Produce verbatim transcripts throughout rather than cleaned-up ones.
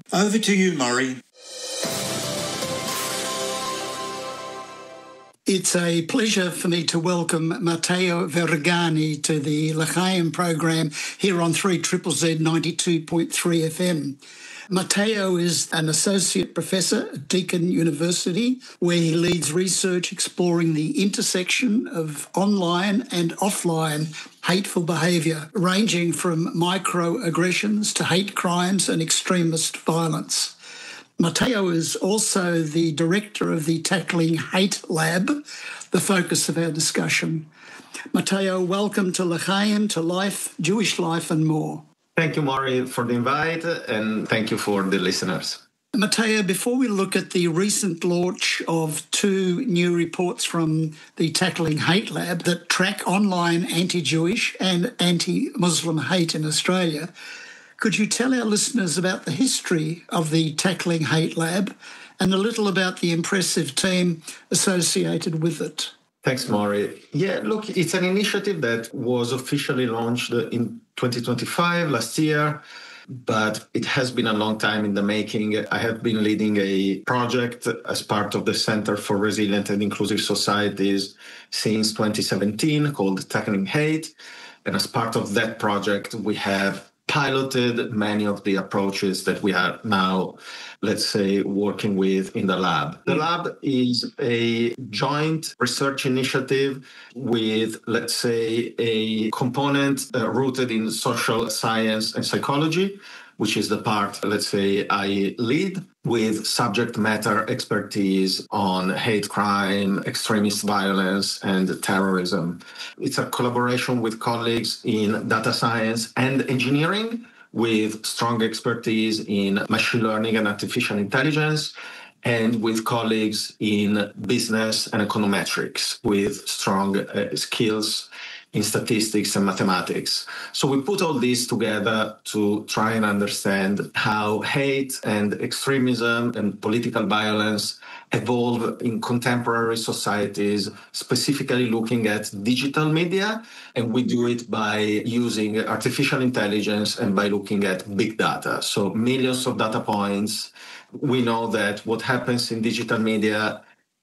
Over to you, Murray. It's a pleasure for me to welcome Matteo Vergani to the L'Chaim program here on three Z Z Z ninety-two point three F M. Matteo is an associate professor at Deakin University, where he leads research exploring the intersection of online and offline hateful behaviour, ranging from microaggressions to hate crimes and extremist violence. Matteo is also the director of the Tackling Hate Lab, the focus of our discussion. Matteo, welcome to L'Chaim, to Life, Jewish Life and more. Thank you, Maury, for the invite, and thank you for the listeners. Matteo, before we look at the recent launch of two new reports from the Tackling Hate Lab that track online anti-Jewish and anti-Muslim hate in Australia, could you tell our listeners about the history of the Tackling Hate Lab and a little about the impressive team associated with it? Thanks, Maury. Yeah, look, it's an initiative that was officially launched in twenty twenty-five, last year, but it has been a long time in the making. I have been leading a project as part of the Center for Resilient and Inclusive Societies since twenty seventeen called Tackling Hate. And as part of that project, we have piloted many of the approaches that we are now, let's say, working with in the lab. The lab is a joint research initiative with, let's say, a component uh, rooted in social science and psychology, which is the part, let's say, I lead, with subject matter expertise on hate crime, extremist violence, and terrorism. It's a collaboration with colleagues in data science and engineering, with strong expertise in machine learning and artificial intelligence, and with colleagues in business and econometrics, with strong uh, skills in statistics and mathematics. So we put all these together to try and understand how hate and extremism and political violence evolve in contemporary societies, specifically looking at digital media. And we do it by using artificial intelligence and by looking at big data. So millions of data points. We know that what happens in digital media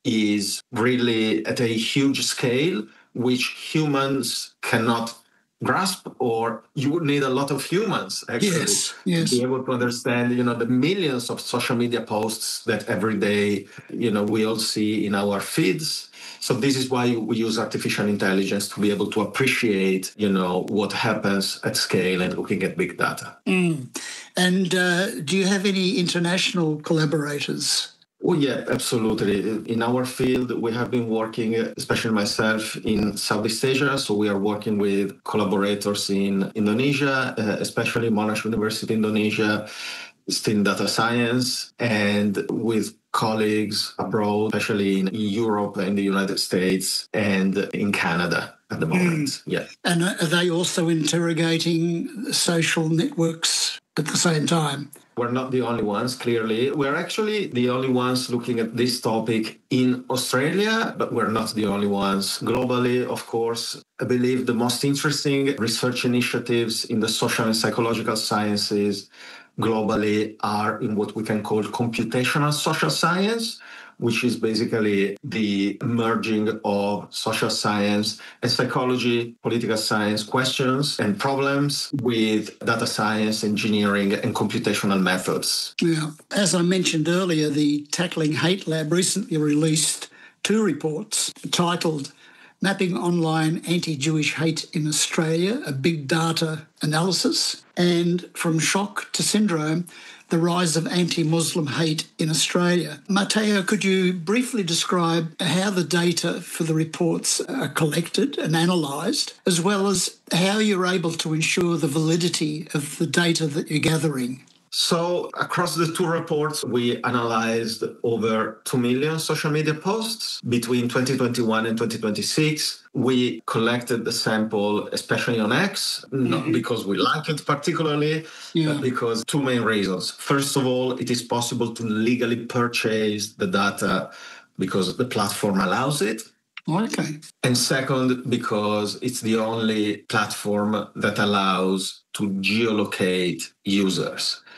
is really at a huge scale, which humans cannot grasp, or you would need a lot of humans actually yes, yes. to be able to understand, you know, the millions of social media posts that every day, you know, we all see in our feeds. So this is why we use artificial intelligence to be able to appreciate, you know, what happens at scale and looking at big data. Mm. And uh, do you have any international collaborators? Oh, yeah, absolutely. In our field, we have been working, especially myself, in Southeast Asia. So we are working with collaborators in Indonesia, uh, especially Monash University, Indonesia, still in data science, and with colleagues abroad, especially in Europe and the United States and in Canada at the moment. Mm. Yeah. And are they also interrogating social networks at the same time? We're not the only ones, clearly. We're actually the only ones looking at this topic in Australia, but we're not the only ones. Globally, of course, I believe the most interesting research initiatives in the social and psychological sciences globally are in what we can call computational social science, which is basically the merging of social science and psychology, political science questions and problems with data science, engineering, and computational methods. Yeah. As I mentioned earlier, the Tackling Hate Lab recently released two reports titled Mapping Online Anti-Jewish Hate in Australia, a Big Data Analysis, and From Shock to Syndrome, The Rise of Anti-Muslim Hate in Australia. Matteo, could you briefly describe how the data for the reports are collected and analysed, as well as how you're able to ensure the validity of the data that you're gathering? So across the two reports, we analyzed over two million social media posts between twenty twenty-one and twenty twenty-six. We collected the sample, especially on X, not mm-hmm. because we like it particularly, yeah. but because two main reasons. First of all, it is possible to legally purchase the data because the platform allows it. Okay. And second, because it's the only platform that allows to geolocate users.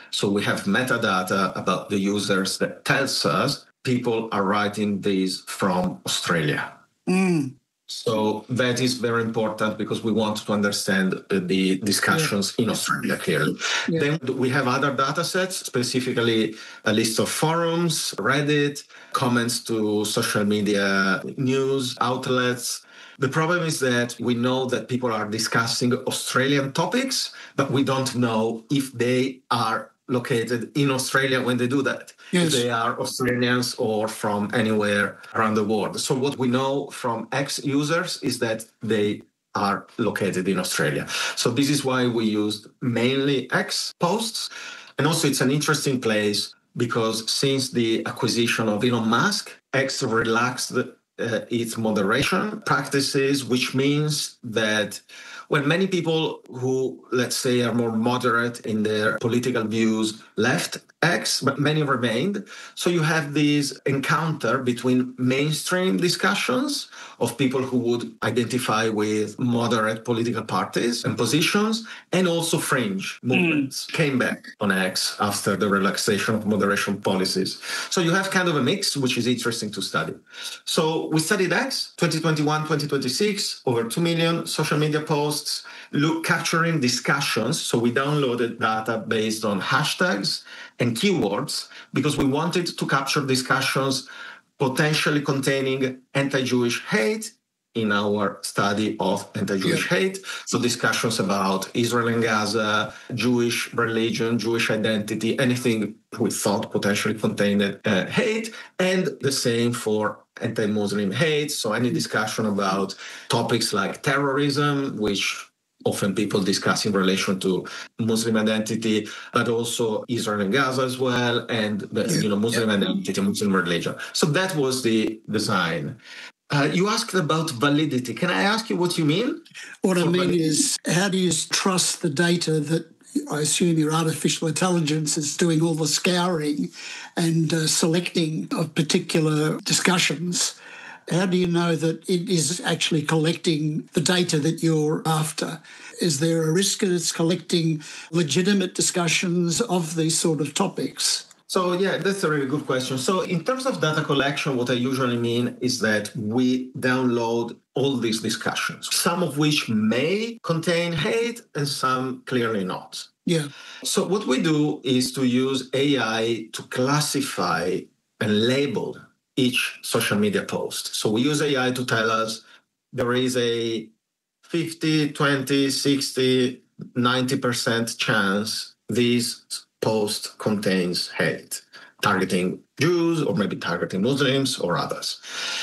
So we have metadata about the users that tells us people are writing these from Australia. Mm. So that is very important because we want to understand the discussions yeah. in Australia clearly. Yeah. Then we have other data sets, specifically a list of forums, Reddit, comments to social media news outlets. The problem is that we know that people are discussing Australian topics, but we don't know if they are located in Australia when they do that. Yes. If they are Australians or from anywhere around the world. So what we know from X users is that they are located in Australia. So this is why we used mainly X posts. And also it's an interesting place because since the acquisition of Elon Musk, X relaxed uh, its moderation practices, which means that when many people who, let's say, are more moderate in their political views left X, but many remained. So you have this encounter between mainstream discussions of people who would identify with moderate political parties and positions, and also fringe movements mm. came back on X after the relaxation of moderation policies. So you have kind of a mix, which is interesting to study. So we studied X, twenty twenty-one, twenty twenty-six, over two million social media posts, look capturing discussions. So we downloaded data based on hashtags and keywords because we wanted to capture discussions potentially containing anti-Jewish hate in our study of anti-Jewish yeah. hate. So discussions about Israel and Gaza, Jewish religion, Jewish identity, anything we thought potentially contained uh, hate, and the same for anti-Muslim hate. So any discussion about topics like terrorism, which often people discuss in relation to Muslim identity, but also Israel and Gaza as well, and the, yeah. you know Muslim yeah. identity, Muslim religion. So that was the design. Uh, you asked about validity. Can I ask you what you mean? What I mean validity? is, how do you trust the data that I assume your artificial intelligence is doing all the scouring and uh, selecting of particular discussions? How do you know that it is actually collecting the data that you're after? Is there a risk that it's collecting legitimate discussions of these sort of topics? So, yeah, that's a really good question. So in terms of data collection, what I usually mean is that we download all these discussions, some of which may contain hate and some clearly not. Yeah. So what we do is to use A I to classify and label each social media post. So we use A I to tell us there is a fifty, twenty, sixty, ninety percent chance this post contains hate, targeting Jews or maybe targeting Muslims or others.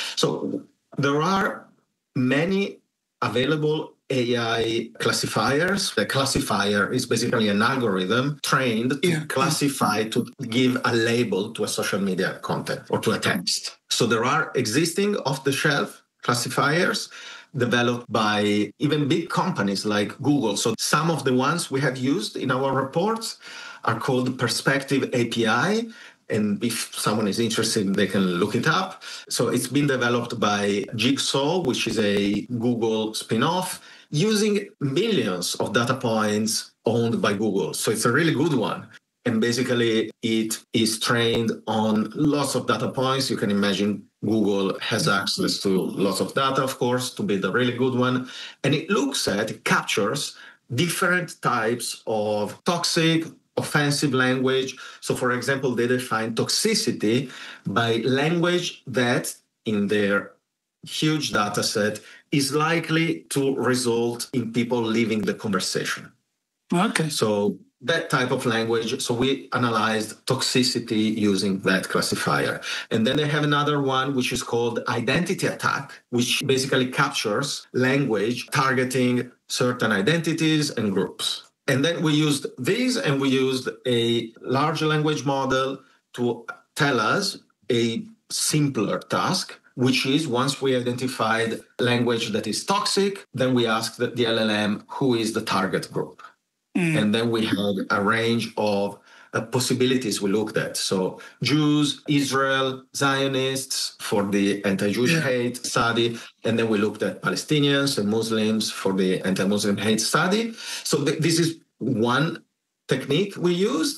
So there are many available A I classifiers. The classifier is basically an algorithm trained to yeah. classify, to give a label to a social media content or to a text. So there are existing off-the-shelf classifiers developed by even big companies like Google. So some of the ones we have used in our reports are called Perspective A P I. And if someone is interested, they can look it up. So it's been developed by Jigsaw, which is a Google spin-off, using millions of data points owned by Google. So it's a really good one. And basically, it is trained on lots of data points. You can imagine Google has access to lots of data, of course, to build a really good one. And it looks at, it captures different types of toxic, offensive language. So, for example, they define toxicity by language that, in their huge data set, is likely to result in people leaving the conversation. Okay. So that type of language. So we analyzed toxicity using that classifier. And then they have another one, which is called identity attack, which basically captures language targeting certain identities and groups. And then we used these, and we used a large language model to tell us a simpler task, which is once we identified language that is toxic, then we asked the L L M who is the target group. Mm. And then we had a range of uh, possibilities we looked at. So Jews, Israel, Zionists for the anti-Jewish yeah. hate study. And then we looked at Palestinians and Muslims for the anti-Muslim hate study. So th- this is one technique we used.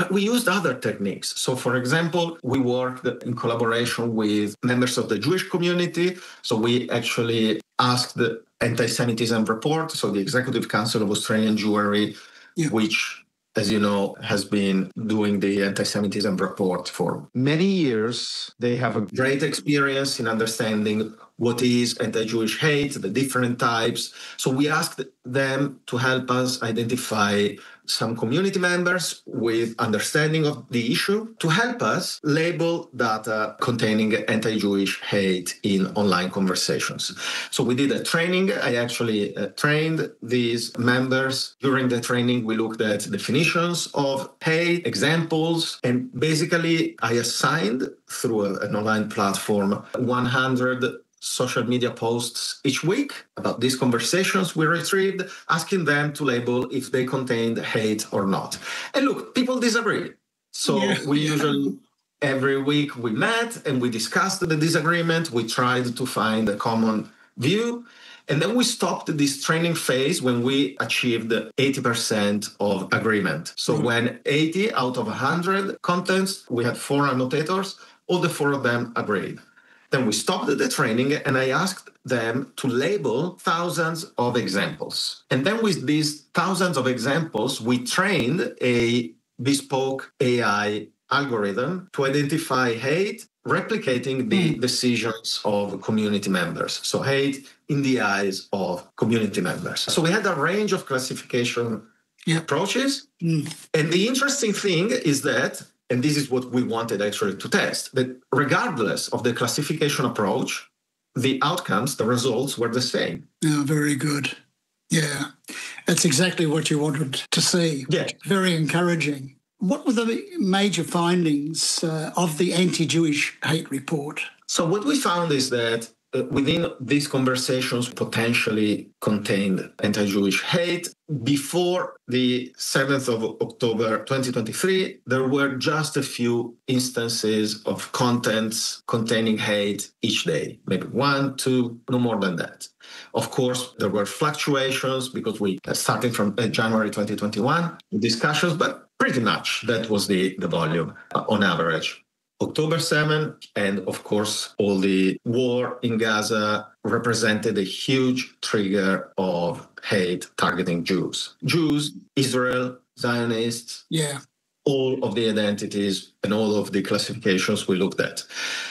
But we used other techniques. So, for example, we worked in collaboration with members of the Jewish community. So we actually asked the Anti-Semitism Report, so the Executive Council of Australian Jewry, yeah. which, as you know, has been doing the Anti-Semitism Report for many years. They have a great experience in understanding what is anti-Jewish hate, the different types. So we asked them to help us identify some community members with understanding of the issue to help us label data containing anti-Jewish hate in online conversations. So we did a training. I actually uh, trained these members. During the training, we looked at definitions of hate, examples, and basically I assigned through a, an online platform one hundred social media posts each week about these conversations we retrieved, asking them to label if they contained hate or not. And look, people disagree. So yeah. we usually, every week we met and we discussed the disagreement. We tried to find a common view. And then we stopped this training phase when we achieved eighty percent of agreement. So mm-hmm. when eighty out of one hundred contents, we had four annotators, all the four of them agreed. Then we stopped the training and I asked them to label thousands of examples. And then with these thousands of examples, we trained a bespoke A I algorithm to identify hate, replicating the mm. decisions of community members. So hate in the eyes of community members. So we had a range of classification yeah. approaches. Mm. And the interesting thing is that and this is what we wanted actually to test, that regardless of the classification approach, the outcomes, the results were the same. Yeah, very good. Yeah, that's exactly what you wanted to see. Yeah. Very encouraging. What were the major findings uh, of the anti-Jewish hate report? So what we found is that uh, within these conversations potentially contained anti-Jewish hate. Before the seventh of October twenty twenty-three, there were just a few instances of contents containing hate each day, maybe one, two, no more than that. Of course, there were fluctuations because we starting from January twenty twenty-one discussions, but pretty much that was the, the volume uh, on average. October seventh, and of course, all the war in Gaza represented a huge trigger of hate targeting Jews. Jews, Israel, Zionists, yeah, all of the identities and all of the classifications we looked at.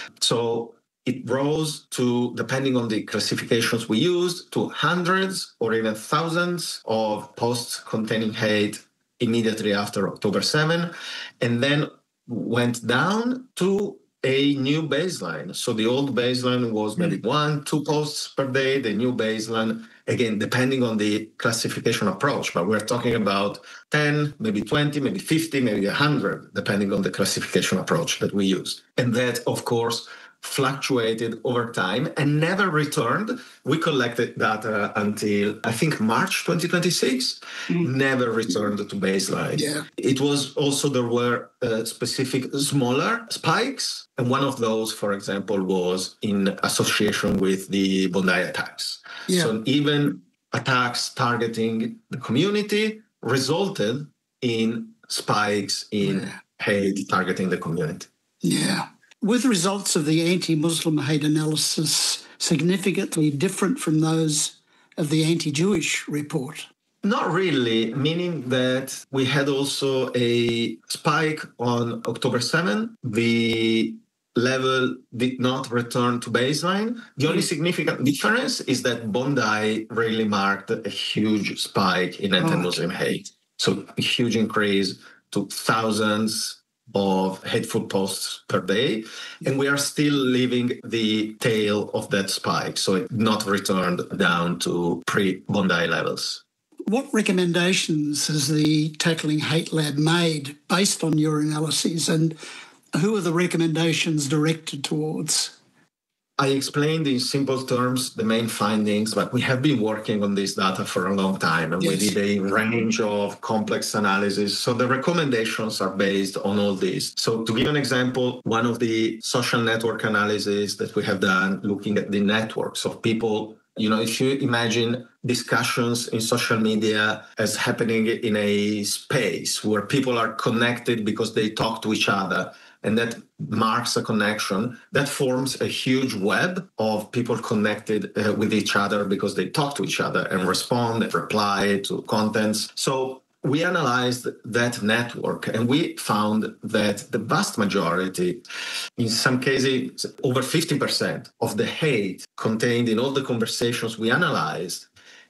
So it rose to, depending on the classifications we used, to hundreds or even thousands of posts containing hate immediately after October seventh, and then went down to a new baseline. So the old baseline was maybe mm. one, two posts per day. The new baseline, again, depending on the classification approach, but we're talking about ten, maybe twenty, maybe fifty, maybe one hundred, depending on the classification approach that we used. And that, of course, fluctuated over time and never returned. We collected data until, I think, March twenty twenty-six, mm. never returned to baseline. Yeah. It was also, there were uh, specific smaller spikes. And one of those, for example, was in association with the Bondi attacks. Yeah. So even attacks targeting the community resulted in spikes in yeah. hate targeting the community. Yeah. Were the results of the anti-Muslim hate analysis significantly different from those of the anti-Jewish report? Not really, meaning that we had also a spike on October seventh. The level did not return to baseline. The only significant difference is that Bondi really marked a huge spike in anti-Muslim oh. hate. So a huge increase to thousands of hateful posts per day, and we are still living the tail of that spike, so it not returned down to pre-Bondi levels. What recommendations has the Tackling Hate Lab made based on your analyses, and who are the recommendations directed towards? I explained in simple terms the main findings, but we have been working on this data for a long time, and yes. we did a range of complex analysis. So the recommendations are based on all this. So to give an example, one of the social network analysis that we have done looking at the networks of people You know, if you imagine discussions in social media as happening in a space where people are connected because they talk to each other, and that marks a connection, that forms a huge web of people connected uh, with each other because they talk to each other and respond and reply to contents. So we analyzed that network and we found that the vast majority, in some cases, over fifty percent of the hate contained in all the conversations we analyzed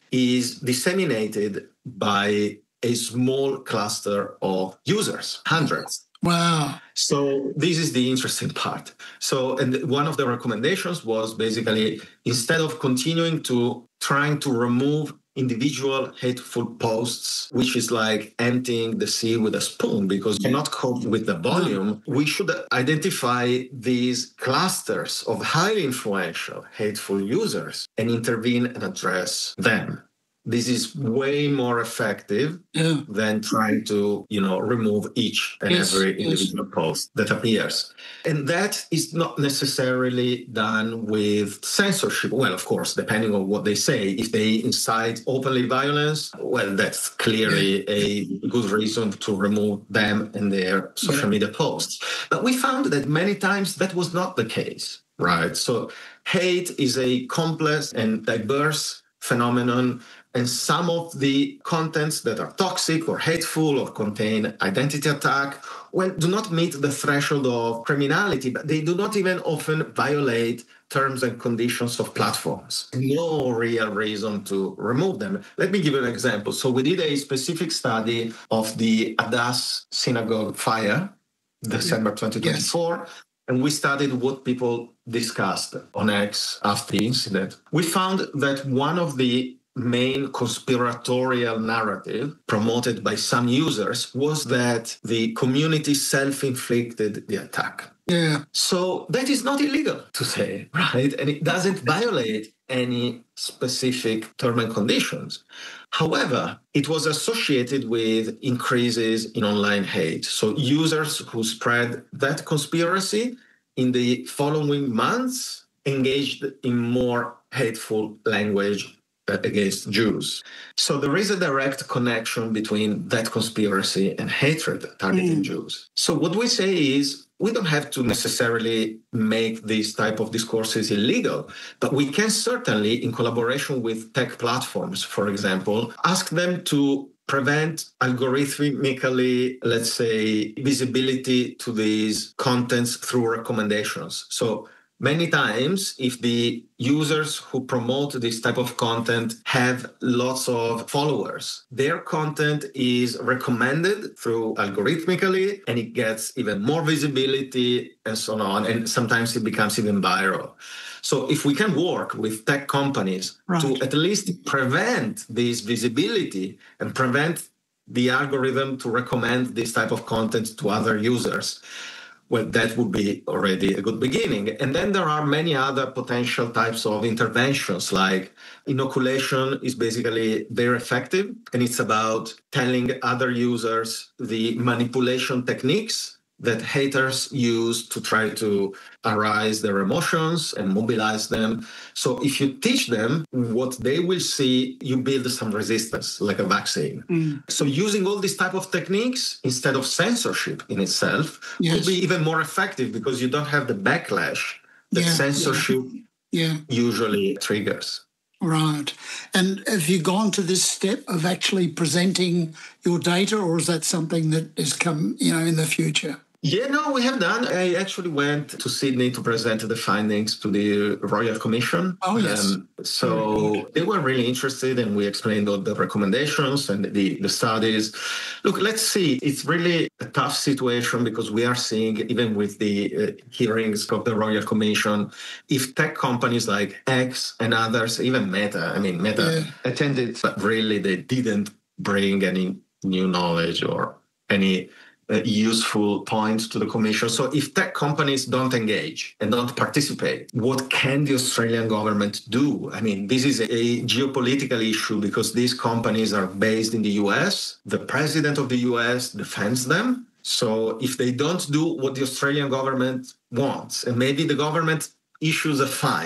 is disseminated by a small cluster of users, hundreds. Wow. So this is the interesting part. So, and one of the recommendations was basically, instead of continuing to trying to remove individual hateful posts, which is like emptying the sea with a spoon because you cannot cope with the volume, we should identify these clusters of highly influential hateful users and intervene and address them. This is way more effective yeah. than trying to, you know, remove each and yes, every individual yes. post that appears. And that is not necessarily done with censorship. Well, of course, depending on what they say. If they incite openly violence, well, that's clearly yeah. a good reason to remove them and their social yeah. media posts. But we found that many times that was not the case, right? So hate is a complex and diverse phenomenon. And some of the contents that are toxic or hateful or contain identity attack, well, do not meet the threshold of criminality, but they do not even often violate terms and conditions of platforms. No real reason to remove them. Let me give you an example. So we did a specific study of the Adass synagogue fire, December twenty twenty-four. Yes. And we studied what people discussed on X after the incident. We found that one of the main conspiratorial narrative promoted by some users was that the community self-inflicted the attack. Yeah. So that is not illegal to say, right? And it doesn't violate any specific term and conditions. However, it was associated with increases in online hate. So users who spread that conspiracy in the following months engaged in more hateful language against Jews. So there is a direct connection between that conspiracy and hatred targeting mm. Jews. So what we say is we don't have to necessarily make these type of discourses illegal, but we can certainly, in collaboration with tech platforms, for example, ask them to prevent algorithmically, let's say, visibility to these contents through recommendations. So many times, if the users who promote this type of content have lots of followers, their content is recommended through algorithmically, and it gets even more visibility and so on. And sometimes it becomes even viral. So if we can work with tech companies right. to at least prevent this visibility and prevent the algorithm to recommend this type of content to other users, well, that would be already a good beginning. And then there are many other potential types of interventions, like inoculation is basically very effective. And it's about telling other users the manipulation techniques that haters use to try to arouse their emotions and mobilize them. So if you teach them what they will see, you build some resistance, like a vaccine. Mm. So using all these type of techniques instead of censorship in itself yes. will be even more effective because you don't have the backlash that yeah, censorship yeah. Yeah. usually triggers. Right. And have you gone to this step of actually presenting your data, or is that something that is come, you know, in the future? Yeah, no, we have done. I actually went to Sydney to present the findings to the Royal Commission. Oh, yes. Um, so they were really interested, and we explained all the recommendations and the, the studies. Look, let's see. It's really a tough situation because we are seeing, even with the uh, hearings of the Royal Commission, if tech companies like X and others, even Meta, I mean, Meta yeah. attended, but really they didn't bring any new knowledge or any Uh, useful points to the Commission. So if tech companies don't engage and don't participate, what can the Australian government do? I mean, this is a geopolitical issue because these companies are based in the U S. The president of the U S defends them. So if they don't do what the Australian government wants, and maybe the government issues a fine,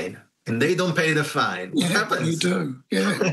and they don't pay the fine. What Yeah, happens? you do. Yeah.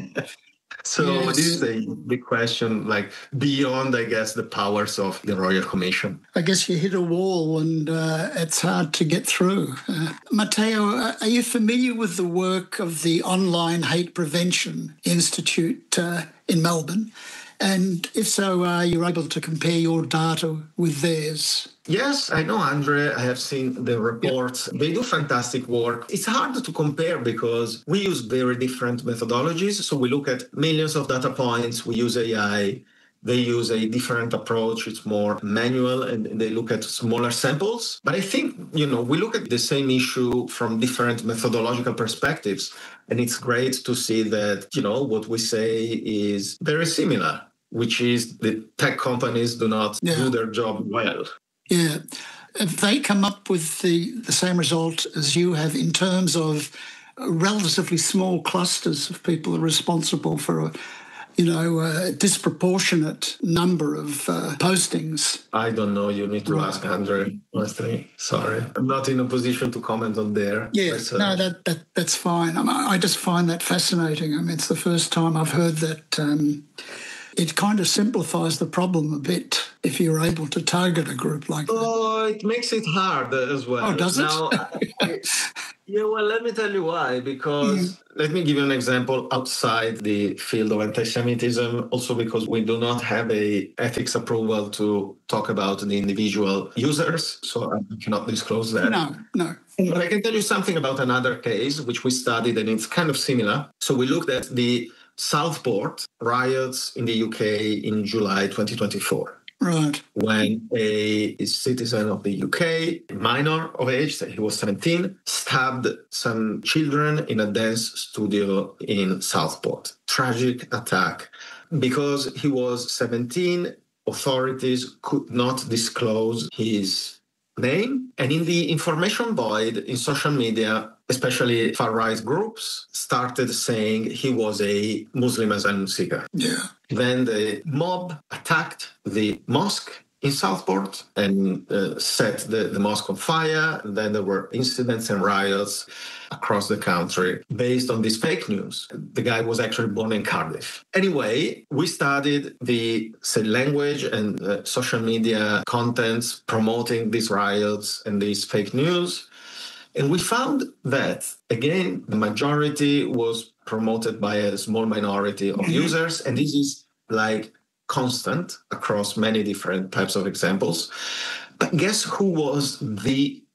So Yes. this is a big question, like beyond, I guess, the powers of the Royal Commission. I guess you hit a wall and uh, it's hard to get through. Uh, Matteo, are you familiar with the work of the Online Hate Prevention Institute uh, in Melbourne? And if so, are you able to compare your data with theirs? Yes, I know, Andre. I have seen the reports. Yep. They do fantastic work. It's hard to compare because we use very different methodologies. So we look at millions of data points. We use A I. They use a different approach. It's more manual, and they look at smaller samples. But I think, you know, we look at the same issue from different methodological perspectives. And it's great to see that, you know, what we say is very similar, which is the tech companies do not yeah. do their job well. Yeah. Have they come up with the, the same result as you have in terms of relatively small clusters of people responsible for a you know, a disproportionate number of uh, postings? I don't know. You need to right. ask Andre, honestly. Sorry. I'm not in a position to comment on there. Yeah, but, uh, no, that, that that's fine. I, mean, I just find that fascinating. I mean, it's the first time I've heard that. Um, it kind of simplifies the problem a bit if you're able to target a group like that. Oh, it makes it hard as well. Oh, does it? Now, I, yeah, well, let me tell you why. Because mm. let me give you an example outside the field of anti-Semitism, also because we do not have a ethics approval to talk about the individual users, so I cannot disclose that. No, no. But I can tell you something about another case, which we studied, and it's kind of similar. So we looked at the Southport riots in the U K in July twenty twenty-four. Right. When a citizen of the U K, minor of age, he was seventeen, stabbed some children in a dance studio in Southport. Tragic attack. Because he was seventeen, authorities could not disclose his name. And in the information void in social media, especially far-right groups, started saying he was a Muslim asylum seeker. Yeah. Then the mob attacked the mosque in Southport and uh, set the, the mosque on fire. And then there were incidents and riots across the country based on this fake news. The guy was actually born in Cardiff. Anyway, we studied the say, language and uh, social media contents promoting these riots and these fake news. And we found that, again, the majority was promoted by a small minority of mm-hmm. users. And this is like constant across many different types of examples. But guess who was the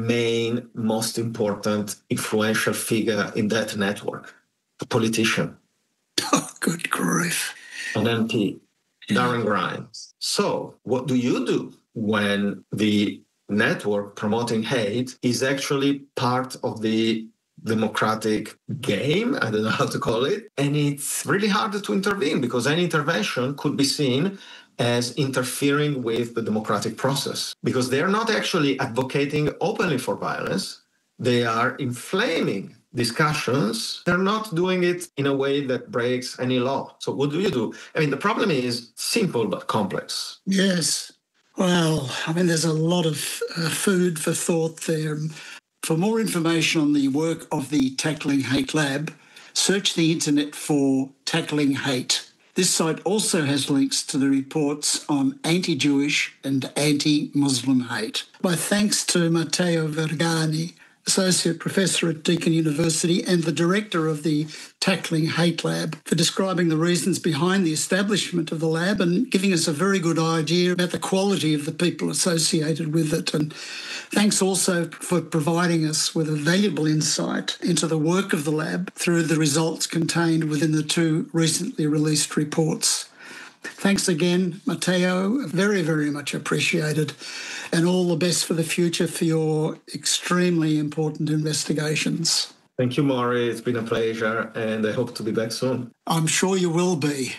main, most important, influential figure in that network? The politician. Oh, good grief. An M P, Darren Grimes. So what do you do when the network promoting hate is actually part of the democratic game? I don't know how to call it. And it's really hard to intervene because any intervention could be seen as interfering with the democratic process because they're not actually advocating openly for violence. They are inflaming discussions. They're not doing it in a way that breaks any law. So what do you do? I mean, the problem is simple but complex. Yes. Well, I mean, there's a lot of uh, food for thought there. For more information on the work of the Tackling Hate Lab, search the internet for Tackling Hate. This site also has links to the reports on anti-Jewish and anti-Muslim hate. My thanks to Matteo Vergani, Associate Professor at Deakin University and the Director of the Tackling Hate Lab, for describing the reasons behind the establishment of the lab and giving us a very good idea about the quality of the people associated with it. And thanks also for providing us with a valuable insight into the work of the lab through the results contained within the two recently released reports. Thanks again, Matteo. Very, very much appreciated. And all the best for the future for your extremely important investigations. Thank you, Maury. It's been a pleasure, and I hope to be back soon. I'm sure you will be.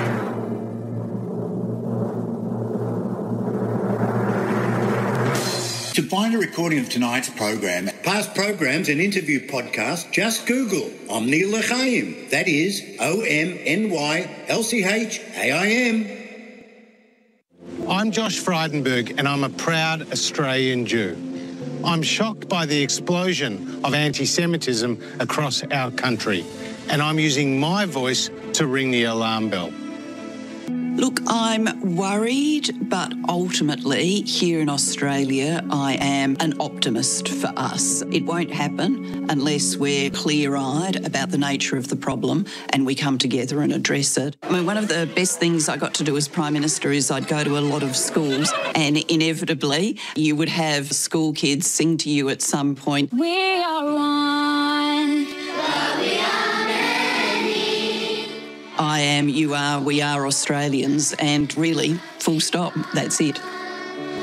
To find a recording of tonight's program, past programs and interview podcasts, just Google Omni L'Chaim. That is O M N Y L C H A I M. I'm Josh Frydenberg, and I'm a proud Australian Jew. I'm shocked by the explosion of anti-Semitism across our country, and I'm using my voice to ring the alarm bell. Look, I'm worried, but ultimately here in Australia, I am an optimist for us. It won't happen unless we're clear-eyed about the nature of the problem and we come together and address it. I mean, one of the best things I got to do as Prime Minister is I'd go to a lot of schools and inevitably you would have school kids sing to you at some point, "We are one, but we are I am, you are, we are Australians, and really, full stop, that's it.